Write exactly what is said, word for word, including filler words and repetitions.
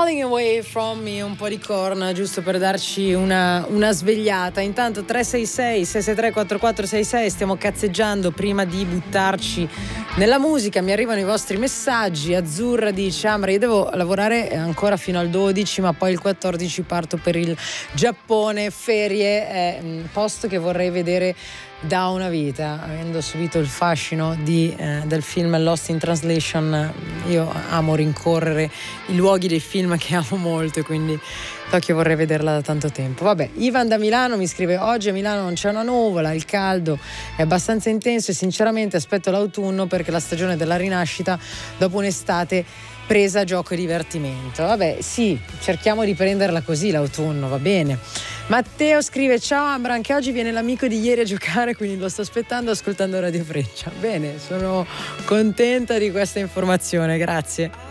Falling Away From Me, un po' di Korn, giusto per darci una, una svegliata. Intanto tre sei sei sei sei tre quattro quattro sei sei, stiamo cazzeggiando prima di buttarci nella musica. Mi arrivano i vostri messaggi. Azzurra dice: Ambra, io devo lavorare ancora fino al dodici, ma poi il quattordici parto per il Giappone, ferie, è un posto che vorrei vedere da una vita, avendo subito il fascino di, eh, del film Lost in Translation. Io amo rincorrere i luoghi dei film che amo molto, e quindi Tokyo vorrei vederla da tanto tempo. Vabbè, Ivan da Milano mi scrive: oggi a Milano non c'è una nuvola, il caldo è abbastanza intenso e sinceramente aspetto l'autunno perché la stagione della rinascita dopo un'estate presa gioco e divertimento. Vabbè, sì, cerchiamo di prenderla così l'autunno, va bene. Matteo scrive: ciao Ambra, anche oggi viene l'amico di ieri a giocare, quindi lo sto aspettando ascoltando Radio Freccia. Bene, sono contenta di questa informazione, grazie.